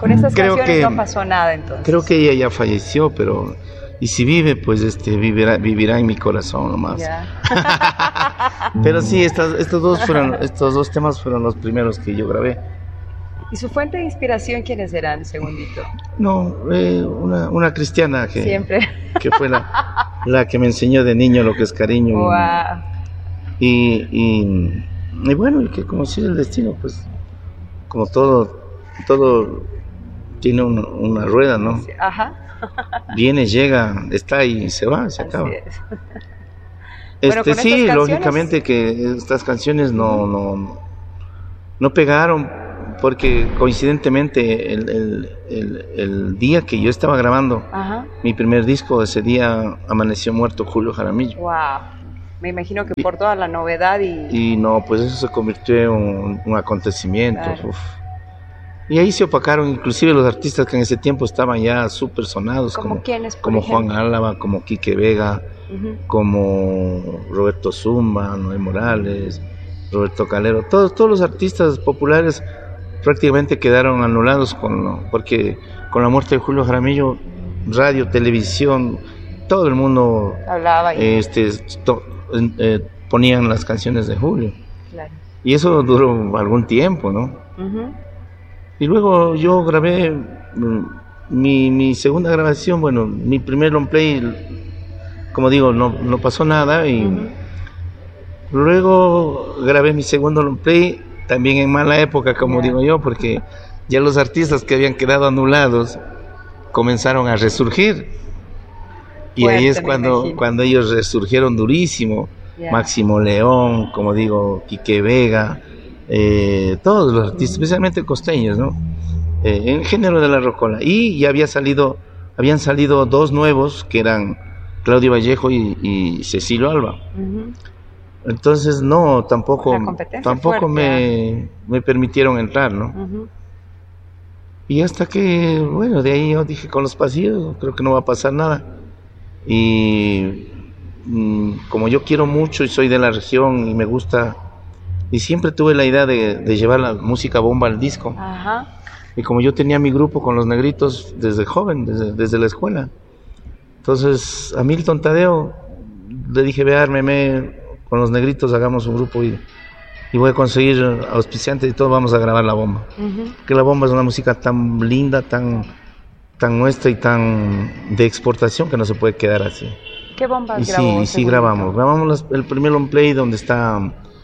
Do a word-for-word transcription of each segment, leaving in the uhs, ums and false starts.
Con estas creo canciones que, no pasó nada entonces. Creo que ella ya falleció, pero y si vive, pues este vivirá, vivirá en mi corazón nomás. Ya. Pero sí, estas, estos dos fueron, estos dos temas fueron los primeros que yo grabé. ¿Y su fuente de inspiración quiénes eran, segundito? No, eh, una, una cristiana que, Siempre. que fue la, la que me enseñó de niño lo que es cariño. Wow. Y, y, y bueno, y que como si el destino, pues, como todo, todo tiene una, una rueda, ¿no? Sí, ajá. Viene, llega, está y se va, se acaba. Así es. Este, Bueno, sí, canciones... lógicamente que estas canciones no, no, no pegaron. Porque coincidentemente el, el, el, el día que yo estaba grabando Ajá. mi primer disco, ese día amaneció muerto Julio Jaramillo. Wow. Me imagino que y, por toda la novedad y... Y no, pues eso se convirtió en un, un acontecimiento. Claro. Uf. Y ahí se opacaron inclusive los artistas que en ese tiempo estaban ya súper sonados. ¿Como, como quiénes, por Como ejemplo? Juan Álava, como Quique Vega, uh-huh. como Roberto Zumba, Noé Morales, Roberto Calero. Todos, todos los artistas populares prácticamente quedaron anulados con, porque con la muerte de Julio Jaramillo, radio, televisión, todo el mundo hablaba y... este, to, eh, ponían las canciones de Julio. Claro. Y eso duró algún tiempo, ¿no? Uh-huh. Y luego yo grabé mi, mi segunda grabación, bueno, mi primer long play, como digo, no, no pasó nada. Y uh-huh. luego grabé mi segundo long play, también en mala época, como yeah. digo yo, porque ya los artistas que habían quedado anulados comenzaron a resurgir. Y Fuerte, ahí es cuando, cuando ellos resurgieron durísimo. Yeah. Máximo León, como digo, Quique Vega, eh, todos los artistas, uh-huh. especialmente costeños, ¿no? Eh, en género de la rocola. Y ya había salido, habían salido dos nuevos, que eran Claudio Vallejo y, y Cecilio Alba. Uh-huh. Entonces no, tampoco tampoco fuerte, me, me permitieron entrar, ¿no? Uh-huh. Y hasta que, bueno, de ahí yo dije con los pasillos, creo que no va a pasar nada. Y mm, como yo quiero mucho y soy de la región y me gusta, y siempre tuve la idea de, de llevar la música bomba al disco. Uh-huh. Y como yo tenía mi grupo con los negritos desde joven, desde, desde la escuela, entonces a Milton Tadeo le dije, ve, ármeme con los negritos, hagamos un grupo y, y voy a conseguir auspiciantes y todo, vamos a grabar la bomba. Uh-huh. Que la bomba es una música tan linda, tan, tan nuestra y tan de exportación que no se puede quedar así. ¿Qué bombas y sí, grabó? Y sí grabamos, grabamos las, el primer long play donde está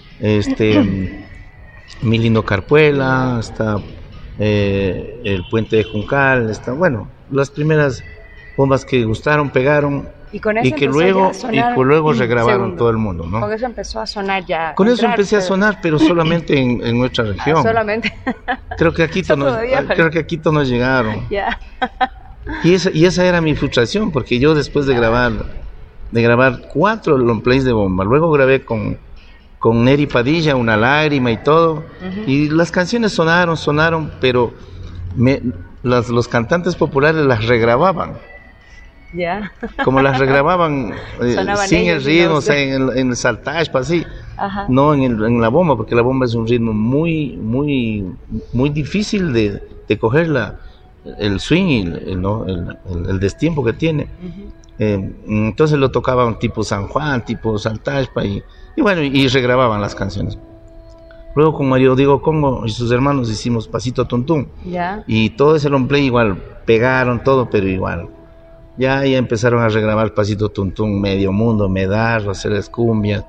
este Mi Lindo Carpuela, está eh, el Puente de Juncal, está, bueno, las primeras bombas que gustaron, pegaron. Y, con eso y que luego y que luego regrabaron segundo. Todo el mundo, ¿no? Con eso empezó a sonar ya. Con eso empecé a sonar, pero solamente en, en nuestra región. Ah, solamente. Creo que a Quito no, creo que a Quito no llegaron. Ya. Y esa y esa era mi frustración, porque yo después de grabar de grabar cuatro long plays de bomba, luego grabé con con Neri Padilla, Una Lágrima y todo, uh-huh. y las canciones sonaron, sonaron, pero me, las, los cantantes populares las regrababan. Ya. Yeah. Como las regrababan eh, sin el ritmo, o sea, en el, en el saltage, así, Ajá. no en, el, en la bomba, porque la bomba es un ritmo muy, muy, muy difícil de, de coger la, el swing y el, el, ¿no? el, el, el destiempo que tiene. Uh-huh. Eh, entonces lo tocaban tipo San Juan, tipo saltage, y, y bueno, y, y regrababan las canciones. Luego con Mario Diego Congo y sus hermanos hicimos Pasito Tuntún. Yeah. Y todo ese long play igual, pegaron todo, pero igual. Ya, ya empezaron a regrabar Pasito Tuntún, Medio Mundo, Medardo, hacer las cumbias.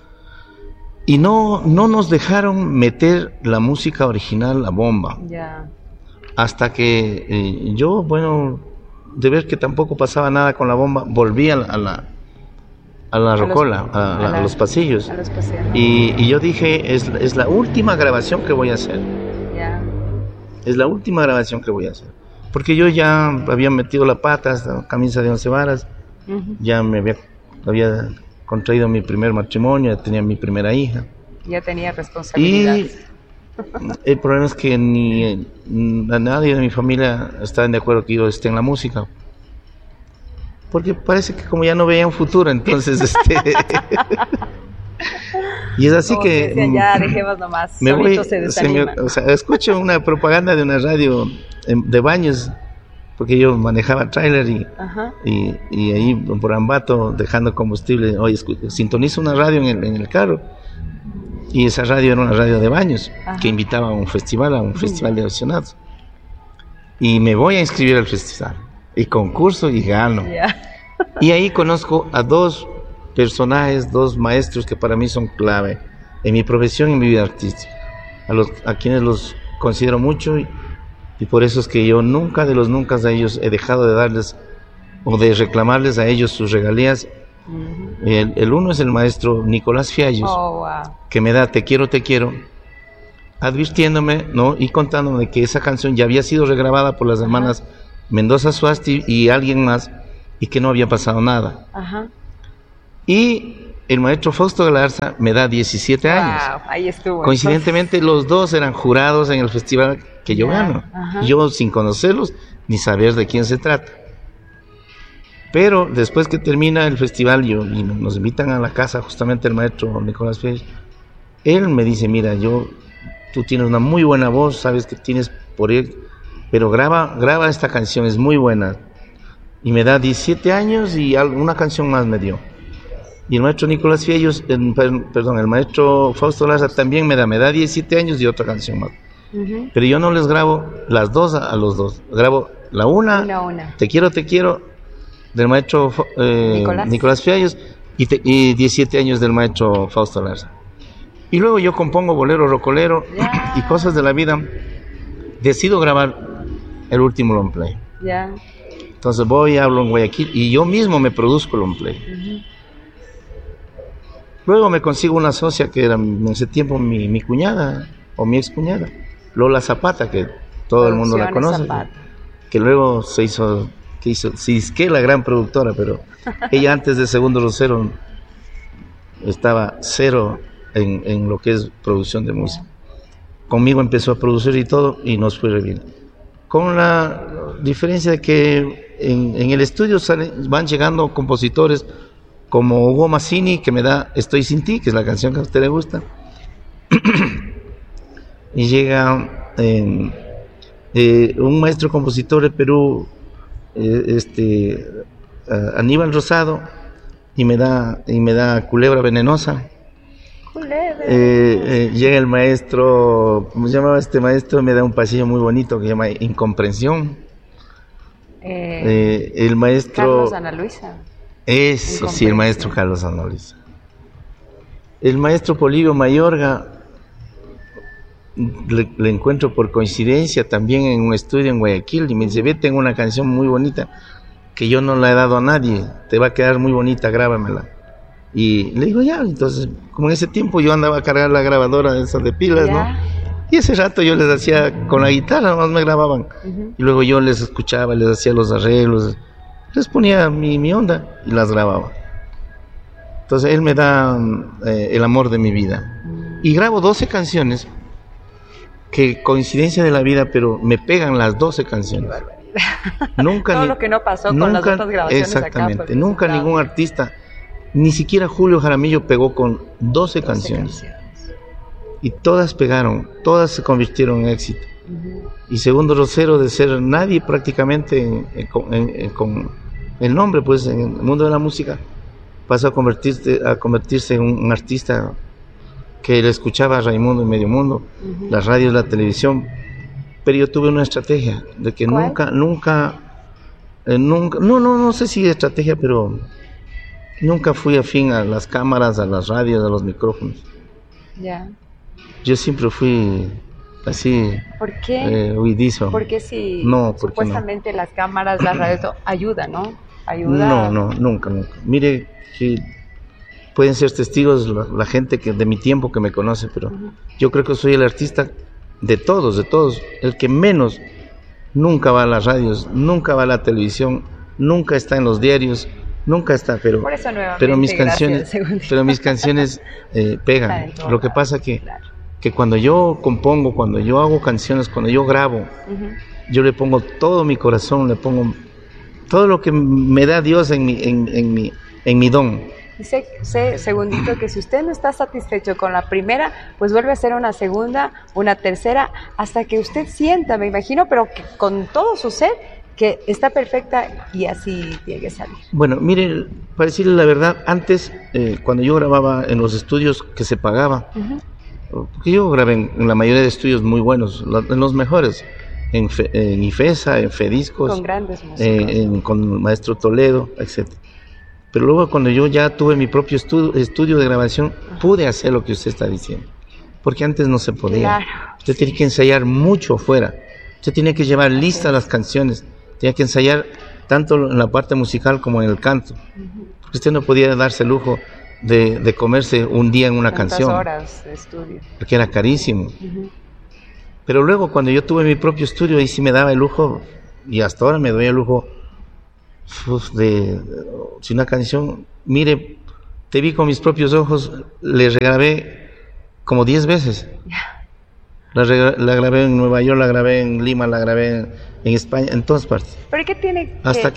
Y no, no nos dejaron meter la música original, la bomba. Yeah. Hasta que eh, yo, bueno, de ver que tampoco pasaba nada con la bomba, volví a la, a la, a la rocola, a, a, a, la, a los pasillos. A los pasillos. Y, y yo dije, es, es la última grabación que voy a hacer. Yeah. Es la última grabación que voy a hacer. Porque yo ya había metido la pata, hasta camisa de once varas, uh-huh. ya me había, había contraído mi primer matrimonio, ya tenía mi primera hija. Ya tenía responsabilidad. Y el problema es que ni, ni nadie de mi familia estaba de acuerdo que yo esté en la música. Porque parece que como ya no veía un futuro, entonces este... Y es así como que, que decía, ya dejemos nomás, me voy, se desaniman. se me, o sea, escucho una propaganda de una radio de Baños, porque yo manejaba tráiler y, y, y ahí por Ambato dejando combustible, oye, sintonizo una radio en el, en el carro, y esa radio era una radio de Baños, Ajá. que invitaba a un festival, a un festival de aficionados, y me voy a inscribir al festival, y concurso y gano, yeah. y ahí conozco a dos personajes, dos maestros que para mí son clave en mi profesión y en mi vida artística, a, los, a quienes los considero mucho, y, y por eso es que yo nunca de los nunca a ellos he dejado de darles o de reclamarles a ellos sus regalías. Uh-huh. el, el uno es el maestro Nicolás Fiallos, oh, wow. que me da Te quiero, te quiero, advirtiéndome, ¿no? y contándome que esa canción ya había sido regrabada por las hermanas uh-huh. Mendoza Suasti y alguien más, y que no había pasado nada. Uh-huh. Y el maestro Fausto Galarza me da diecisiete wow, años. Ahí estuvo. Coincidentemente entonces... los dos eran jurados en el festival que yo yeah, gano. Uh-huh. Yo sin conocerlos ni saber de quién se trata. Pero después que termina el festival yo, y nos invitan a la casa justamente el maestro Nicolás Fiallos, él me dice, mira, yo, tú tienes una muy buena voz, sabes que tienes por él, pero graba, graba esta canción, es muy buena. Y me da diecisiete años y una canción más me dio. Y el maestro Nicolás Fiallos, el, perdón, el maestro Fausto Galarza también me da, me da diecisiete años y otra canción más. Uh-huh. Pero yo no les grabo las dos a, a los dos. Grabo la una, una, una. Te quiero, te quiero, del maestro eh, Nicolás. Nicolás Fiallos, y, te, y diecisiete años del maestro Fausto Galarza. Y luego yo compongo bolero, rocolero yeah. y cosas de la vida. Decido grabar el último long play. Yeah. Entonces voy, hablo en Guayaquil y yo mismo me produzco el long play. Uh-huh. Luego me consigo una socia que era en ese tiempo mi, mi cuñada o mi ex cuñada, Lola Zapata, que todo el mundo la conoce, que, que luego se hizo, que hizo, sí, es que la gran productora, pero ella antes de Segundo Rosero estaba cero en, en lo que es producción de música. Conmigo empezó a producir y todo y nos fue re bien. Con la diferencia de que en, en el estudio salen, van llegando compositores como Hugo Mazzini, que me da Estoy sin ti, que es la canción que a usted le gusta. Y llega eh, eh, un maestro compositor de Perú, eh, este uh, Aníbal Rosado, y me da y me da Culebra Venenosa. Culebra. Eh, eh, llega el maestro, ¿cómo se llamaba este maestro? Me da un pasillo muy bonito que se llama Incomprensión. Eh, eh, el maestro Carlos Ana Luisa. Eso, sí, el maestro Carlos Ana Luisa. El maestro Polibio Mayorga le, le encuentro por coincidencia también en un estudio en Guayaquil y me dice, ve, tengo una canción muy bonita que yo no la he dado a nadie, te va a quedar muy bonita, grábamela. Y le digo, ya, entonces, como en ese tiempo yo andaba a cargar la grabadora de esas de pilas, ¿ya? ¿no? Y ese rato yo les hacía con la guitarra, nomás me grababan. Uh-huh. Y luego yo les escuchaba, les hacía los arreglos, les ponía mi, mi onda y las grababa. Entonces él me da eh, el amor de mi vida. Y grabo doce canciones, que coincidencia de la vida, pero me pegan las doce canciones. Nunca Todo ni, lo que no pasó nunca, con las otras grabaciones. Exactamente, acá, nunca ningún artista, ni siquiera Julio Jaramillo pegó con doce, doce canciones. canciones. Y todas pegaron, todas se convirtieron en éxito. Uh-huh. Y Segundo Rosero, de ser nadie prácticamente en, en, en, en, con el nombre, pues en el mundo de la música, pasó a convertirse, a convertirse en un, un artista que le escuchaba a Raimundo y Medio Mundo, uh-huh. las radios, la televisión. Pero yo tuve una estrategia de que ¿cuál? nunca, nunca, eh, nunca, no, no, no sé si estrategia, pero nunca fui afín a las cámaras, a las radios, a los micrófonos. Ya. Yeah. Yo siempre fui así. ¿Por qué? Eh, huidizo. Porque si no, porque supuestamente no. las cámaras, las radios, ayuda, ¿no? Ayuda. No, no, nunca, nunca. Mire, que pueden ser testigos la, la gente que de mi tiempo que me conoce, pero uh-huh. yo creo que soy el artista de todos, de todos, el que menos nunca va a las radios, nunca va a la televisión, nunca está en los diarios, nunca está, pero Por eso pero mis canciones, pero mis canciones eh, pegan. Lo que pasa que claro. que cuando yo compongo, cuando yo hago canciones, cuando yo grabo, uh-huh. yo le pongo todo mi corazón, le pongo todo lo que me da Dios en mi, en, en mi, en mi don, Dice, sé, segundito, que si usted no está satisfecho con la primera, pues vuelve a hacer una segunda, una tercera, hasta que usted sienta, me imagino, pero que con todo su ser, que está perfecta y así tiene que salir. Bueno, mire, para decirle la verdad, antes, eh, cuando yo grababa en los estudios que se pagaba, uh-huh. porque yo grabé en, en la mayoría de estudios muy buenos, en los mejores, en, Fe, en IFESA, en Fediscos, con grandes músicos, eh, en, con Maestro Toledo, etcétera. Pero luego cuando yo ya tuve mi propio estudio, estudio de grabación, uh-huh. pude hacer lo que usted está diciendo, porque antes no se podía. Claro. Usted tiene que ensayar mucho fuera, usted tiene que llevar listas las canciones, tenía que ensayar tanto en la parte musical como en el canto. Porque usted no podía darse el lujo de, de comerse un día en una Tantas canción. horas de estudio. Porque era carísimo. Uh-huh. Pero luego cuando yo tuve mi propio estudio, ahí sí me daba el lujo, y hasta ahora me doy el lujo, uf, de, si una canción, mire, te vi con mis propios ojos, le regrabé como diez veces. La, la grabé en Nueva York, la grabé en Lima, la grabé en, en España, en todas partes. ¿Pero qué tiene Hasta que,